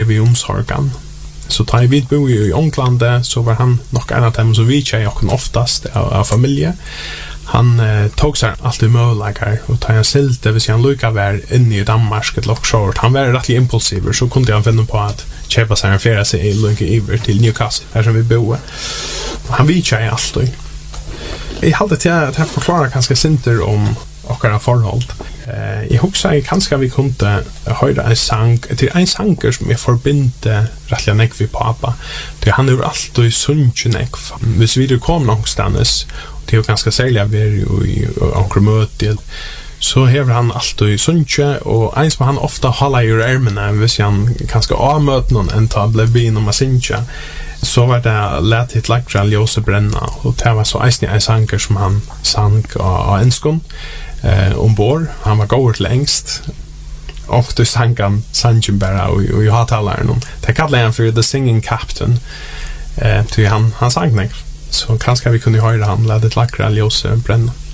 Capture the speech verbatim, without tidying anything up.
vid omsorgan. Så tar vi bo i England så var han nog en av dem som vi tjej och oftast av, av familje. Han eh, tog sig alltid möjligheter och tar en silte hvis han lukka var inne i Danmark ett lockshort. Han var rätt impulsiv så kunde han finna på att köpa sig en ferie sig i lukka iver till Newcastle här som vi bor. Han vet sig alltid. Jag hade till att jag förklarar ganska sinter om åkara förhåll. Eh, jag huxar jag kanske vi kunde höra en sang till en sanger som jag förbinde rättliga nek vid pappa. Det han är alltid sunchen nek. Hvis vi kom någonstans det är ganska sälja vi är i ankromöte så hever han alltid sunche och en som han ofta håller i ärmarna hvis han kanske avmöter någon en ta blev bin om att syncha så var det lätt hit lakra ljósa bränna och det var så eisning en sanger som han sang av enskon eh, ombord. Han var gått längst och då sang han sangen bara och, och jag har talar någon. Det kallade han för The Singing Captain eh, till han, han sang nek. Så kanske vi kunde höra han lätt lakra ljósa bränna.